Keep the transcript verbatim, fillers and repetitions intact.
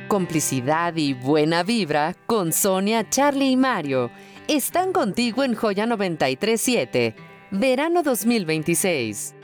Complicidad y buena vibra con Sonia, Charlie y Mario. Están contigo en Joya noventa y tres punto siete, verano dos mil veintiséis.